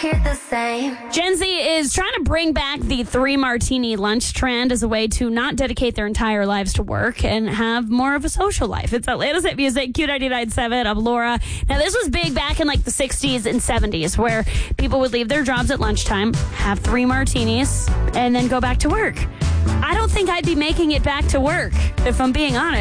hear the same. Gen Z is trying to bring back the 3 martini lunch trend as a way to not dedicate their entire lives to work and have more of a social life. It's Atlanta's Hit Music, Q99.7. I'm Laura. Now, this was big back in like the 60s and 70s where people would leave their jobs at lunchtime, have 3 martinis, and then go back to work. I don't think I'd be making it back to work, if I'm being honest.